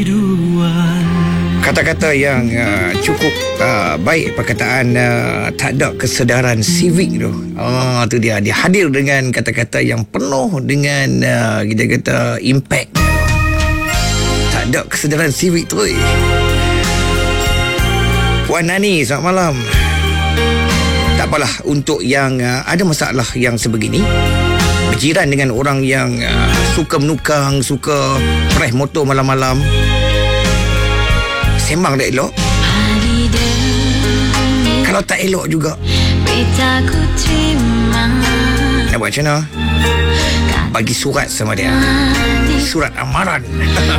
Kata-kata yang cukup baik, perkataan tak ada kesedaran sivik tu. Tu dia hadir dengan kata-kata yang penuh dengan kita kata impact. Tak ada kesedaran sivik tu. Puan Nani, selamat malam. Tak apalah untuk yang ada masalah yang sebegini, berjiran dengan orang yang suka menukang, suka press motor malam-malam, sembang tak elok. Kalau tak elok juga, nak buat macam mana? Bagi surat sama dia, surat amaran.